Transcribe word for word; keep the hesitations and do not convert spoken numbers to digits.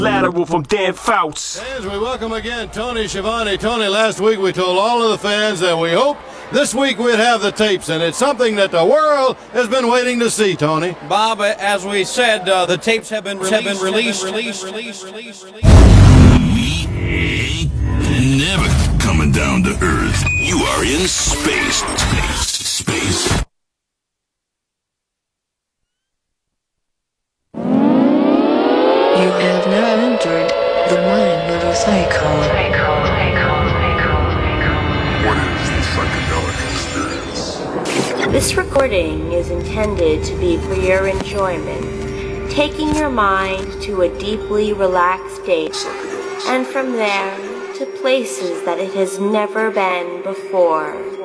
Lateral from Dan Fouts. Fans, we welcome again Tony Schiavone. Tony, last week we told all of the fans that we hope this week we'd have the tapes, and it's something that the world has been waiting to see, Tony. Bob, as we said, uh, the tapes have been released, have been released, released, released, released, released. We ain't never coming down to Earth. You are in space. Space. Space. You have now entered the mind of a psycho. What is the psychedelic experience? This recording is intended to be for your enjoyment, taking your mind to a deeply relaxed state, and from there to places that it has never been before.